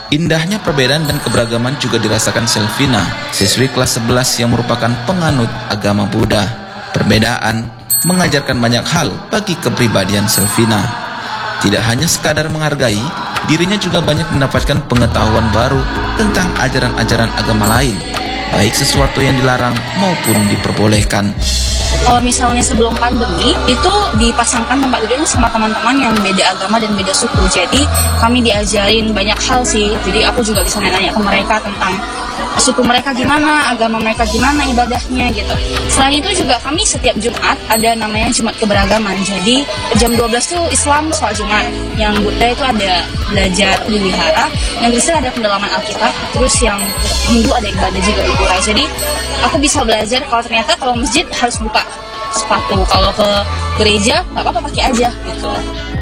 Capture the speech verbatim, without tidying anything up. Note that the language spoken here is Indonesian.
Indahnya perbedaan dan keberagaman juga dirasakan Selvina, siswi kelas sebelas yang merupakan penganut agama Buddha. Perbedaan mengajarkan banyak hal bagi kepribadian Selvina. Tidak hanya sekadar menghargai, dirinya juga banyak mendapatkan pengetahuan baru tentang ajaran-ajaran agama lain, baik sesuatu yang dilarang maupun diperbolehkan. Kalau misalnya sebelum pandemi itu dipasangkan tempat duduknya sama teman-teman yang beda agama dan beda suku, jadi kami diajarin banyak hal sih. Jadi aku juga bisa nanya ke mereka tentang suku mereka gimana, agama mereka gimana, ibadahnya gitu. Selain itu juga kami setiap Jumat ada namanya Jumat Keberagaman. Jadi jam dua belas tuh Islam sholat Jumat, yang Buddha itu ada belajar di wihara, yang Kristen ada pendalaman Alkitab, terus yang Hindu ada ibadah juga di pura. Jadi aku bisa belajar kalau ternyata kalau masjid harus buka sepatu, kalau ke gereja nggak apa-apa pakai aja gitu.